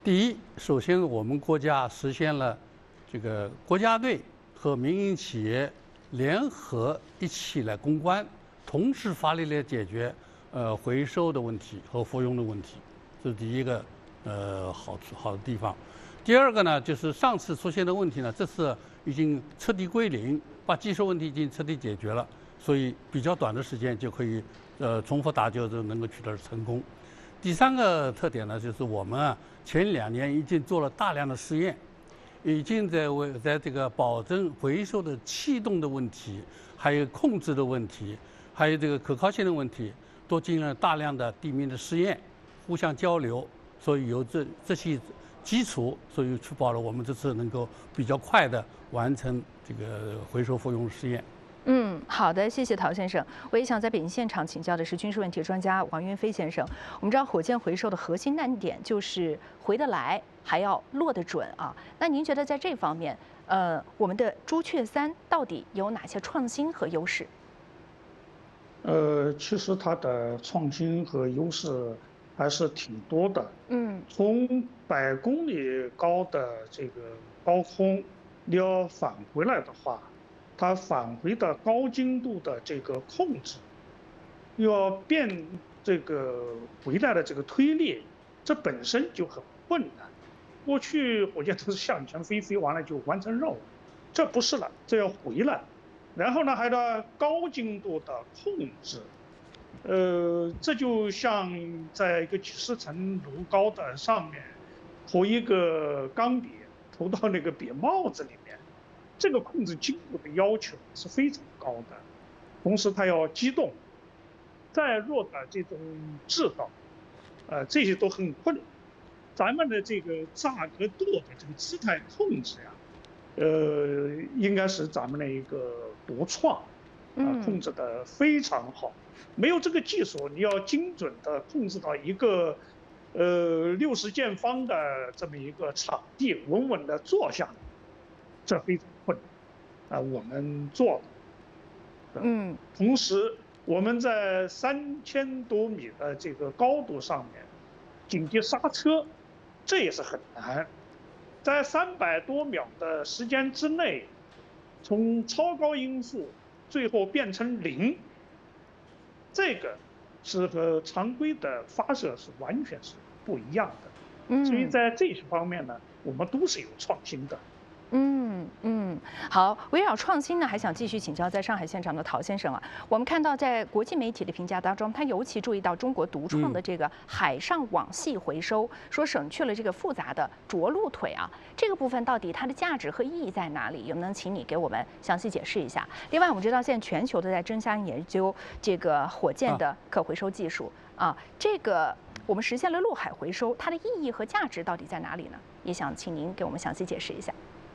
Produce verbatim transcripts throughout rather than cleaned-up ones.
第一，首先我们国家实现了这个国家队和民营企业联合一起来攻关，同时发力来解决呃回收的问题和复用的问题，这是第一个呃好处好的地方。第二个呢，就是上次出现的问题呢，这次已经彻底归零，把技术问题已经彻底解决了，所以比较短的时间就可以呃重复打救就能够取得成功。第三个特点呢，就是我们啊前两年已经做了大量的试验，已经在为在这个保证回收的气动的问题，还有控制的问题，还有这个可靠性的问题，都进行了大量的地面的试验，互相交流，所以有这这些基础，所以确保了我们这次能够比较快的完成这个回收复用试验。 嗯，好的，谢谢陶先生。我也想在北京现场请教的是军事问题专家王云飞先生。我们知道火箭回收的核心难点就是回得来，还要落得准啊。那您觉得在这方面，呃，我们的朱雀三到底有哪些创新和优势？ 呃，其实它的创新和优势还是挺多的。 嗯， 从百公里高的这个高空，你要返回来的话，它返回的高精度的这个控制，要变这个回来的这个推力，这本身就很困难。过去火箭都是向前飞，飞完了就完成任务，这不是了，这要回来，然后呢还得高精度的控制，呃，这就像在一个几十层楼高的上面，投一个钢笔，投到那个瘪帽子里面。这个控制精度的要求是非常高的，同时它要机动，再弱的这种制导，呃，这些都很困难。咱们的这个炸和舵的这个姿态控制呀，呃，应该是咱们的一个独创，啊，控制的非常好。没有这个技术，你要精准的控制到一个呃六十见方的这么一个场地，稳稳的坐下来，这非常困难，啊，我们做了。 嗯， 同时我们在三千多米的这个高度上面紧急刹车，这也是很难。在三百多秒的时间之内，从超高音速最后变成零，这个是和常规的发射是完全是不一样的。所以在这些方面呢，我们都是有创新的。 嗯嗯，好，围绕创新呢，还想继续请教在上海现场的陶先生啊。我们看到在国际媒体的评价当中，他尤其注意到中国独创的这个海上网系回收，说省去了这个复杂的着陆腿啊，这个部分到底它的价值和意义在哪里？有没有能请你给我们详细解释一下？另外，我们知道现在全球都在争相研究这个火箭的可回收技术啊，这个我们实现了陆海回收，它的意义和价值到底在哪里呢？也想请您给我们详细解释一下。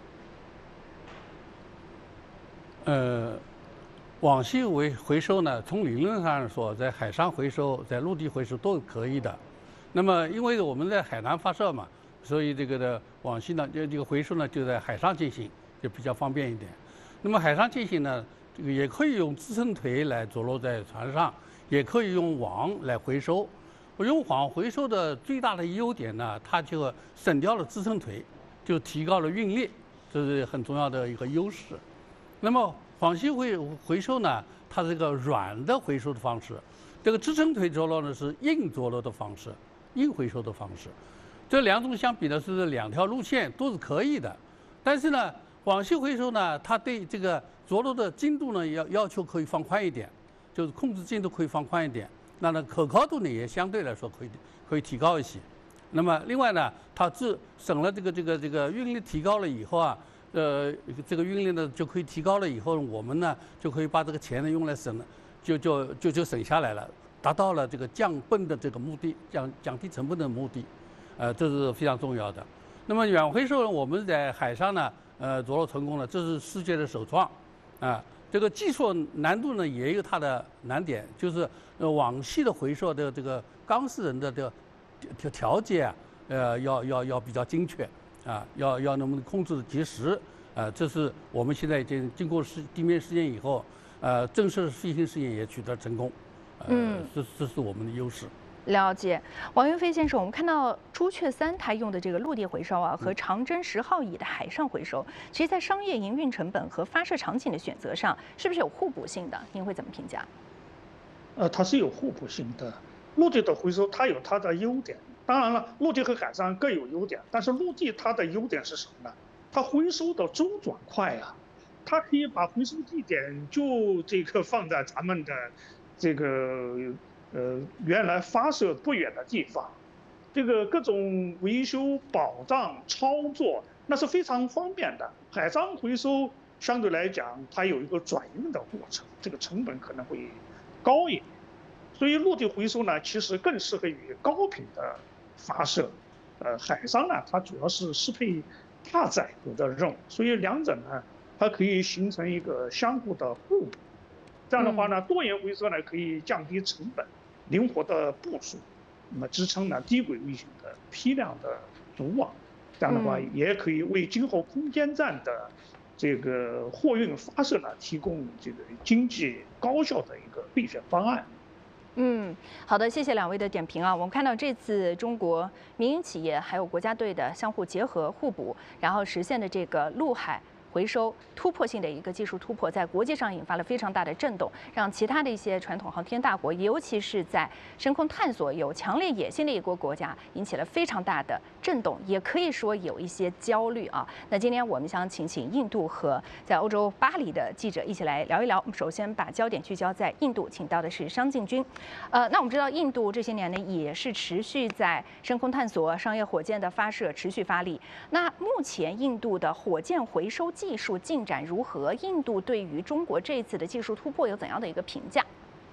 呃，网系回回收呢，从理论上说，在海上回收、在陆地回收都是可以的。那么，因为我们在海南发射嘛，所以这个的网系呢，就这个回收呢就在海上进行，就比较方便一点。那么海上进行呢，这个也可以用支撑腿来着陆在船上，也可以用网来回收。我用网回收的最大的优点呢，它就省掉了支撑腿，就提高了运力，这是很重要的一个优势。那么网系回回收呢，它是一个软的回收的方式，这个支撑腿着陆呢是硬着陆的方式，硬回收的方式。这两种相比呢是两条路线都是可以的，但是呢，网系回收呢，它对这个着陆的精度呢要要求可以放宽一点，就是控制精度可以放宽一点，那呢可靠度呢也相对来说可以可以提高一些。那么另外呢，它自省了这个这个这个运力提高了以后啊。呃，这个运力呢就可以提高了以后，我们呢就可以把这个钱呢用来省了，就就就就省下来了，达到了这个降本的这个目的，降降低成本的目的，呃，这是非常重要的。那么远回收我们在海上呢，呃，着陆成功了，这是世界的首创，啊，这个技术难度呢也有它的难点，就是呃网系的回收的这个钢丝人的这个调调节啊，呃，要要要比较精确。啊，要要能不能控制及时？啊，这是我们现在已经经过试地面试验以后，呃，正式飞行试验也取得成功，呃， 嗯， 这这是我们的优势。 了解，王云飞先生，我们看到朱雀三它用的这个陆地回收啊，和长征十号乙的海上回收，其实在商业营运成本和发射场景的选择上，是不是有互补性的？您会怎么评价？ 呃，它是有互补性的。陆地的回收它有它的优点，当然了，陆地和海上各有优点，但是陆地它的优点是什么呢？它回收的周转快啊，它可以把回收地点就这个放在咱们的这个。呃，原来发射不远的地方，这个各种维修、保障、操作，那是非常方便的。海上回收相对来讲，它有一个转运的过程，这个成本可能会高一点。所以陆地回收呢，其实更适合于高频的发射。呃，海上呢，它主要是适配大载荷的任务，所以两者呢，它可以形成一个相互的互补。这样的话呢，多元回收呢可以降低成本，灵活的部署，那么支撑呢低轨卫星的批量的组网。这样的话，也可以为今后空间站的这个货运发射呢提供这个经济高效的一个备选方案。 嗯，好的，谢谢两位的点评啊。我们看到这次中国民营企业还有国家队的相互结合互补，然后实现的这个陆海回收突破性的一个技术突破，在国际上引发了非常大的震动，让其他的一些传统航天大国，尤其是在深空探索有强烈野心的一国国家，引起了非常大的震动，也可以说有一些焦虑啊。那今天我们想请请印度和在欧洲巴黎的记者一起来聊一聊。我们首先把焦点聚焦在印度，请到的是商进军。呃，那我们知道印度这些年呢，也是持续在深空探索、商业火箭的发射持续发力。那目前印度的火箭回收技技术进展如何？印度对于中国这次的技术突破有怎样的一个评价？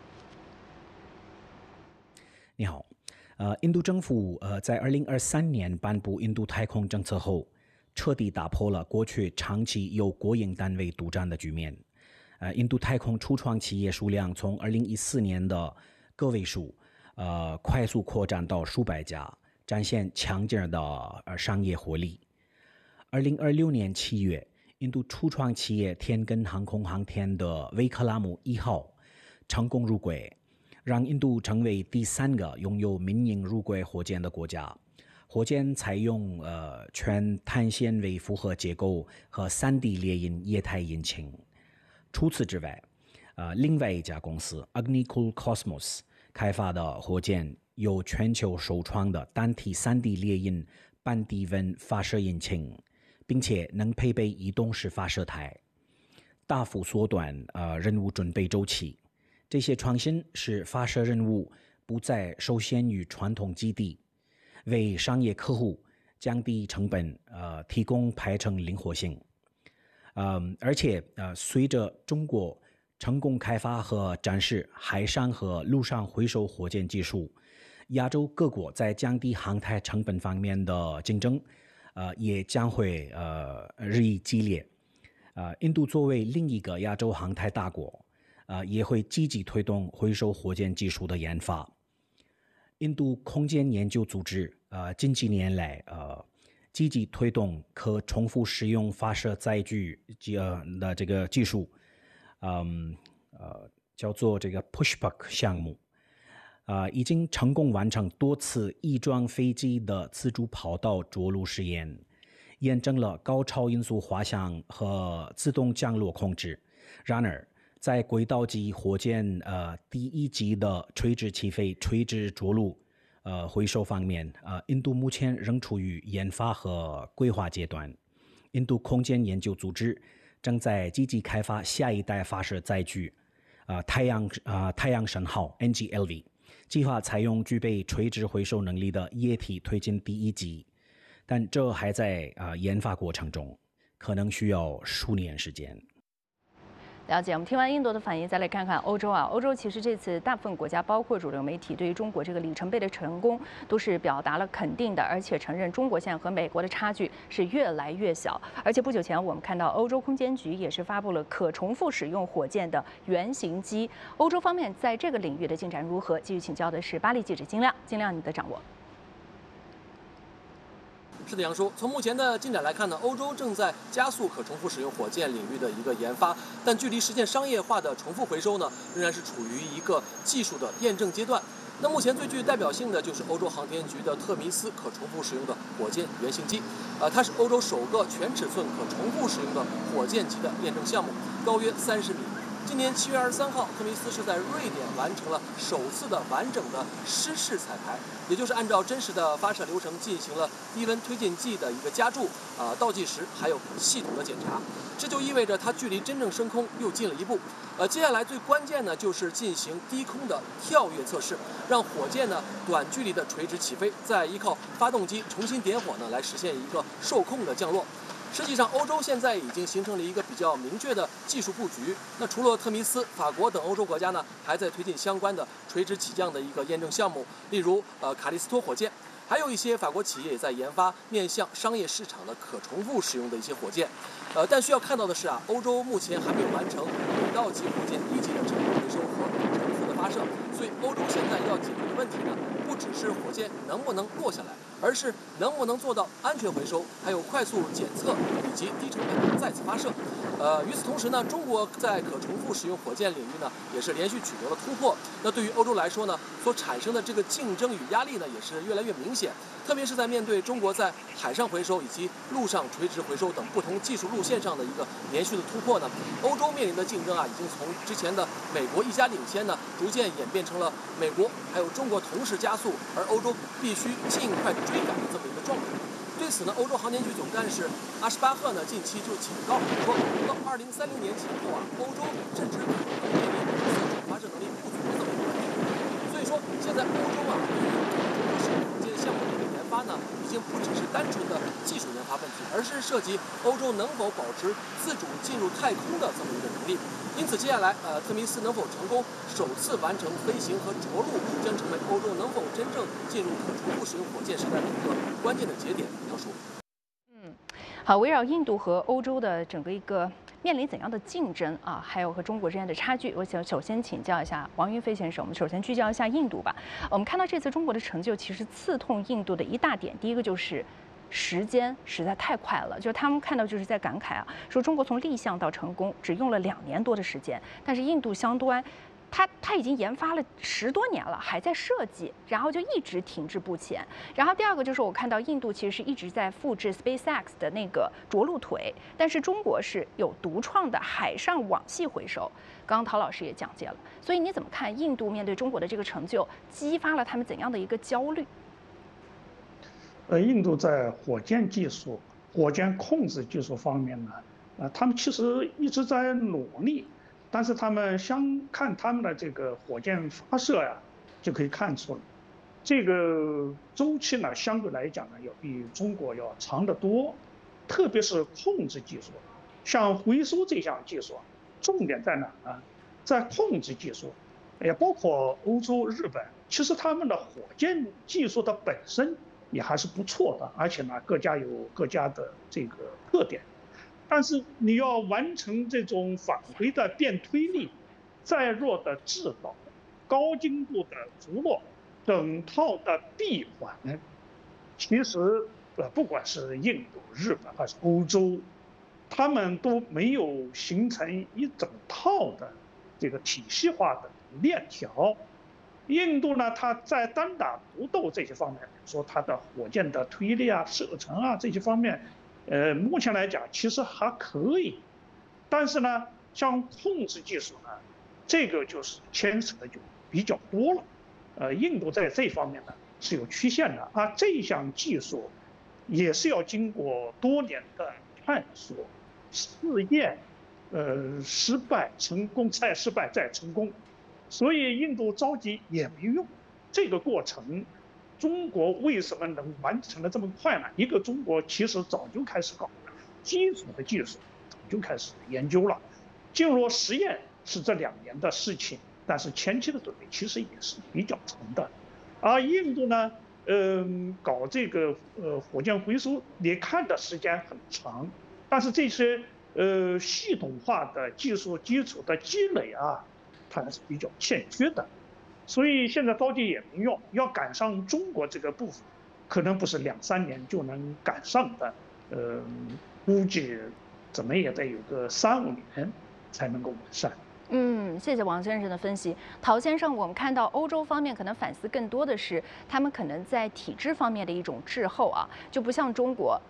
你好，呃，印度政府呃在二零二三年颁布印度太空政策后，彻底打破了过去长期由国营单位独占的局面。呃，印度太空初创企业数量从二零一四年的个位数，呃，快速扩展到数百家，展现强劲的呃商业活力。二零二六年七月。印度初创企业天根航空航天的维克拉姆一号成功入轨，让印度成为第三个拥有民营入轨火箭的国家。火箭采用呃全碳纤维复合结构和 三 D 猎鹰液态引擎。除此之外，呃，另外一家公司 Agnikul Cosmos 开发的火箭有全球首创的单体 三 D 猎鹰半低温发射引擎。并且能配备移动式发射台，大幅缩短呃任务准备周期。这些创新使发射任务不再受限于传统基地，为商业客户降低成本，呃，提供排程灵活性。嗯，而且呃，随着中国成功开发和展示海上和陆上回收火箭技术，亚洲各国在降低航太成本方面的竞争。呃，也将会呃日益激烈。呃，印度作为另一个亚洲航太大国，呃，也会积极推动回收火箭技术的研发。印度空间研究组织呃近几年来呃积极推动可重复使用发射载具呃的这个技术，嗯呃叫做这个 Pushpak 项目。呃，已经成功完成多次翼装飞机的自主跑道着陆试验，验证了高超音速滑翔和自动降落控制。然而，在轨道级火箭呃第一级的垂直起飞、垂直着陆呃回收方面，呃，印度目前仍处于研发和规划阶段。印度空间研究组织正在积极开发下一代发射载具，呃，太阳啊、呃、太阳神号 N G L V。计划采用具备垂直回收能力的液体推进第一级，但这还在啊、呃、研发过程中，可能需要数年时间。 了解，我们听完印度的反应，再来看看欧洲啊。欧洲其实这次大部分国家，包括主流媒体，对于中国这个里程碑的成功，都是表达了肯定的，而且承认中国现在和美国的差距是越来越小。而且不久前，我们看到欧洲空间局也是发布了可重复使用火箭的原型机。欧洲方面在这个领域的进展如何？继续请教的是巴黎记者金亮，金亮你的掌握。 是的，杨叔。从目前的进展来看呢，欧洲正在加速可重复使用火箭领域的一个研发，但距离实现商业化的重复回收呢，仍然是处于一个技术的验证阶段。 那目前最具代表性的就是欧洲航天局的特弥斯可重复使用的火箭原型机，呃，它是欧洲首个全尺寸可重复使用的火箭级的验证项目，高约三十米。今年七月二十三号，特弥斯是在瑞典完成了首次的完整的湿式彩排，也就是按照真实的发射流程进行了低温推进剂的一个加注、啊、呃、倒计时，还有系统的检查。这就意味着它距离真正升空又近了一步。呃，接下来最关键呢，就是进行低空的跳跃测试，让火箭呢短距离的垂直起飞，再依靠发动机重新点火呢，来实现一个受控的降落。实际上，欧洲现在已经形成了一个比较明确的技术布局。那除了特弥斯、法国等欧洲国家呢，还在推进相关的垂直起降的一个验证项目，例如呃卡利斯托火箭，还有一些法国企业也在研发面向商业市场的可重复使用的一些火箭。呃，但需要看到的是啊，欧洲目前还没有完成轨道级火箭一级的成功回收和重复的发射，所以欧洲现在要解决的问题呢，不只是火箭能不能落下来，而是能不能做到安全回收，还有快速检测以及低成本的再次发射。呃，与此同时呢，中国在可重复使用火箭领域呢，也是连续取得了突破。那对于欧洲来说呢，所产生的这个竞争与压力呢，也是越来越明显。特别是在面对中国在海上回收以及陆上垂直回收等不同技术路线上的一个连续的突破呢，欧洲面临的竞争啊，已经从之前的美国一家领先呢，逐渐演变成了美国还有中国同时加速，而欧洲必须尽快追赶的这么一个状态。对此呢，欧洲航天局总干事阿什巴赫呢近期就警告说，到二零三零年前后啊，欧洲甚至可能面临自主发射能力不足的这么一个问题。所以说，现在欧洲啊，对于中国使用火箭项目的研发呢，已经不只是单纯的技术研发问题，而是涉及欧洲能否保持自主进入太空的这么一个能力。因此，接下来，呃，特弥斯能否成功首次完成飞行和着陆，将成为欧洲能否真正进入可重复使用火箭时代的一个关键的节点。杨叔， 嗯，好，围绕印度和欧洲的整个一个面临怎样的竞争啊，还有和中国之间的差距，我想首先请教一下王云飞先生。我们首先聚焦一下印度吧。我们看到这次中国的成就，其实刺痛印度的一大点，第一个就是时间实在太快了，就是他们看到就是在感慨啊，说中国从立项到成功只用了两年多的时间，但是印度相端，它它已经研发了十多年了，还在设计，然后就一直停滞不前。然后第二个就是我看到印度其实是一直在复制 SpaceX 的那个着陆腿，但是中国是有独创的海上网系回收。刚刚陶老师也讲解了，所以你怎么看印度面对中国的这个成就，激发了他们怎样的一个焦虑？ 呃，印度在火箭技术、火箭控制技术方面呢，呃，他们其实一直在努力，但是他们相看他们的这个火箭发射呀，就可以看出来，这个周期呢，相对来讲呢，要比中国要长得多，特别是控制技术，像回收这项技术，重点在哪呢？在控制技术，也包括欧洲、日本，其实他们的火箭技术的本身也还是不错的，而且呢，各家有各家的这个特点。但是你要完成这种返回的电推力、载弱的制导、高精度的着落、整套的闭环，其实呃，不管是印度、日本还是欧洲，他们都没有形成一整套的这个体系化的链条。印度呢，它在单打独斗这些方面，比如说它的火箭的推力啊、射程啊这些方面，呃，目前来讲其实还可以。但是呢，像控制技术呢，这个就是牵扯的就比较多了。呃，印度在这方面呢是有曲线的啊，这项技术也是要经过多年的探索、试验，呃，失败、成功，再失败，再成功。所以印度着急也没用，这个过程，中国为什么能完成的这么快呢？一个中国其实早就开始搞了，基础的技术早就开始研究了，进入实验是这两年的事情，但是前期的准备其实也是比较长的。而印度呢，嗯、呃，搞这个呃火箭回收，你看的时间很长，但是这些呃系统化的技术基础的积累啊，它还是比较欠缺的，所以现在着急也没用，要赶上中国这个步伐，可能不是两三年就能赶上的，呃，估计怎么也得有个三五年才能够完善。 嗯，谢谢王先生的分析。陶先生，我们看到欧洲方面可能反思更多的是他们可能在体制方面的一种滞后啊，就不像中国